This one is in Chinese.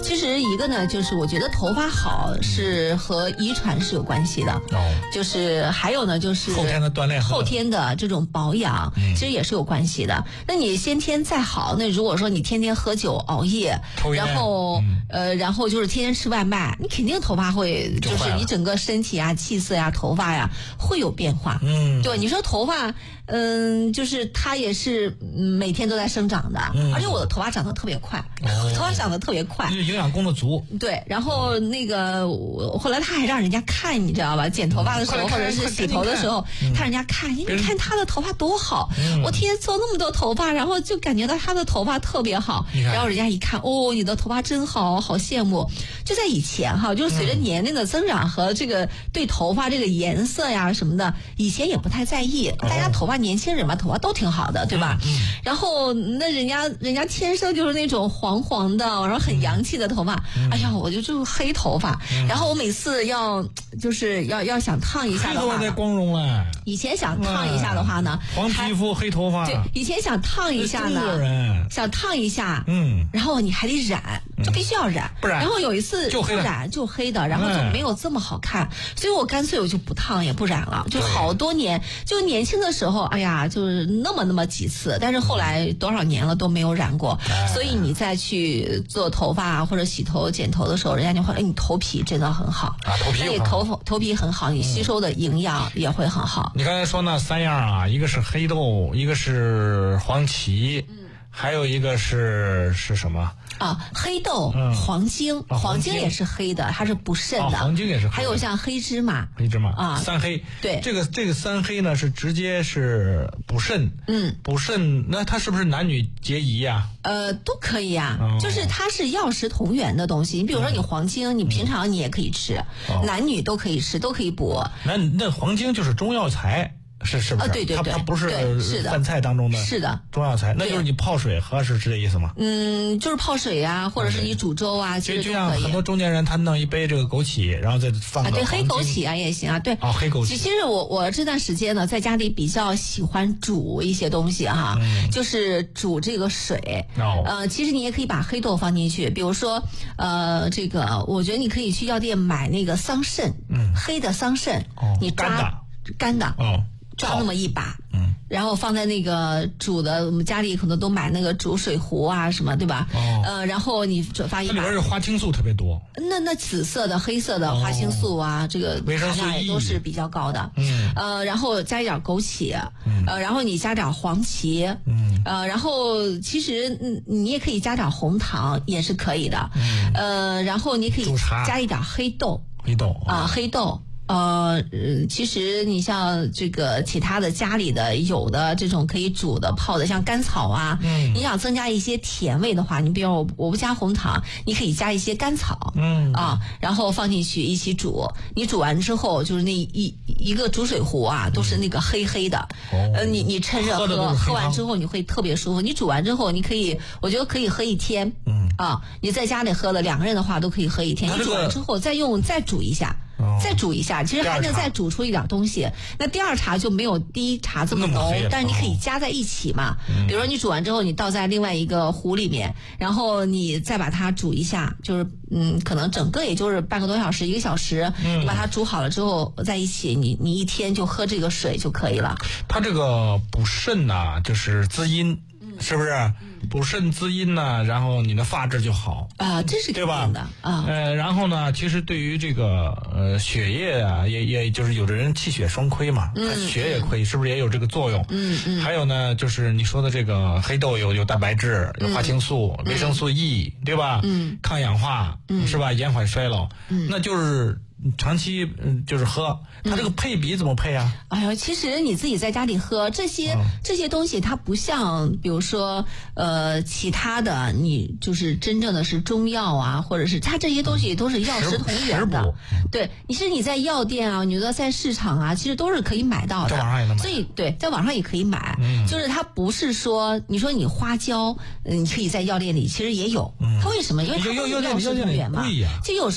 其实一个呢，就是我觉得头发好是和遗传是有关系的，就是还有呢，就是后天的锻炼， 后天的这种保养，其实也是有关系的。那你先天再好，那如果说你天天喝酒熬夜，然后就是天天吃外卖，你肯定头发会就是你整个身体啊、气色呀、头发呀会有变化。对，你说头发，就是它也是每天都在生长的，而且我的头发长得特别快，头发长得特别快， 营养供的足。 对，然后那个后来他还让人家看，你知道吧？剪头发的时候或者是洗头的时候，他让人家看，你看他的头发多好，我天天做那么多头发，然后就感觉到他的头发特别好，然后人家一看，哦，你的头发真好，好羡慕。就在以前哈，就是随着年龄的增长和这个对头发这个颜色呀什么的，以前也不太在意，大家头发年轻人嘛，头发都挺好的，对吧？然后那人家天生就是那种黄黄的，然后很洋气的头发，哎呀，我就是黑头发，然后我每次要想烫一下的话， 黑头发太光荣了。 以前想烫一下的话呢， 黄皮肤黑头发， 对，以前想烫一下呢，想烫一下，然后你还得染，就必须要染， 不染。 然后有一次不染就黑的，然后就没有这么好看，所以我干脆我就不烫也不染了，就好多年，就年轻的时候，哎呀，就是那么几次，但是后来多少年了都没有染过，所以你再去做头发或者洗头剪头的时候，人家就会，哎，你头皮真的很好啊，头皮很好，你吸收的营养也会很好。 你刚才说那3样啊，一个是黑豆，一个是黄芪，还有一个是什么？ 啊，黑豆、黄精，黄精也是黑的，它是补肾的。 黄精也是黑的。 还有像黑芝麻啊，3黑。 对， 这个3黑呢是直接是补肾。补肾，那它是不是男女皆宜呀？ 都可以呀，就是它是药食同源的东西。你比如说你黄精，你平常你也可以吃，男女都可以吃，都可以补。 那黄精就是中药材。是不是？ 对， 它不是饭菜当中的， 是的， 中药材，那就是你泡水喝是这意思吗？ 就是泡水啊，或者是你煮粥啊，其实就像很多中年人他弄一杯这个枸杞，然后再放对，黑枸杞啊也行啊，对。 黑枸杞。 其实我这段时间呢，在家里比较喜欢煮一些东西哈，就是煮这个水。其实你也可以把黑豆放进去，比如说这个，我觉得你可以去药店买那个桑葚，黑的桑葚，你抓干的。抓那么一把，然后放在那个煮的，我们家里可能都买那个煮水壶啊什么，对吧？然后你发一把， 它里边是花青素特别多。 那紫色的、黑色的花青素啊，这个维生素 E 都是比较高的。然后加一点枸杞，然后你加点黄芪，然后其实你也可以加点红糖也是可以的。然后你可以加一点黑豆啊，黑豆。其实你像这个其他的家里的有的这种可以煮的泡的，像甘草啊，你想增加一些甜味的话，你比如我不加红糖，你可以加一些甘草，然后放进去一起煮。你煮完之后，就是那一个煮水壶啊，都是那个黑黑的。你趁热喝完之后你会特别舒服。你煮完之后，我觉得可以喝1天。你在家里喝了2个人的话都可以喝1天。你煮完之后再煮一下。再煮一下，其实还能再煮出一点东西。那第2茶就没有第1茶这么浓，但是你可以加在一起嘛。比如说你煮完之后，你倒在另外一个壶里面，然后你再把它煮一下，就是可能整个也就是半个多小时、1个小时，你把它煮好了之后在一起，你1天就喝这个水就可以了。 它这个补肾呐，就是滋阴。是不是补肾滋阴呢？然后你的发质就好啊，这是对吧？然后呢，其实对于这个血液啊，也就是有的人气血双亏嘛，血也亏，是不是也有这个作用？还有呢，就是你说的这个黑豆有蛋白质，有花青素，维生素 E， 对吧？抗氧化，是吧？延缓衰老，那就是长期就是喝，它这个配比怎么配啊？ 哎呀，其实你自己在家里喝这些东西，它不像比如说其他的，你就是真正的是中药啊，或者是它这些东西都是药食同源的。对，你在药店啊，你说在市场啊，其实都是可以买到的。 在网上也能买。 所以对，在网上也可以买。就是它不是说你说你花椒，你可以在药店里其实也有。它为什么？因为它都是药食同源嘛。就有